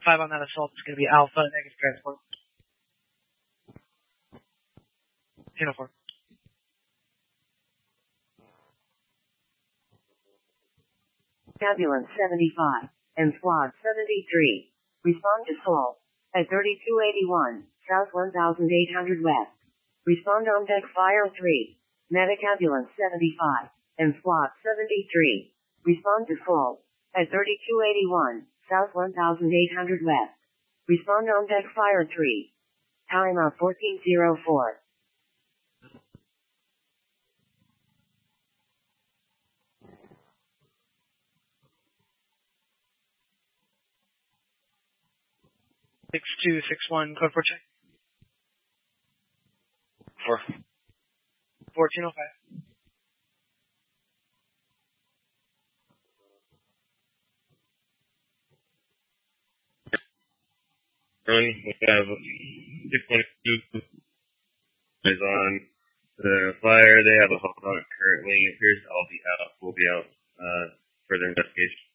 5 on that assault is going to be Alpha, negative transport. Channel 4. Ambulance 75 and Squad 73. Respond to Sol at 3281, South 1800 West. Respond on deck Fire 3. Medic Ambulance 75 and Squad 73. Respond to Sol at 3281, South 1800 West. Respond on deck Fire 3. Time of 1404. Six two six one code 4 check. 1405. We have 612 is on the flyer. They have a hold on it currently. It appears I'll be out. We'll be out further investigation.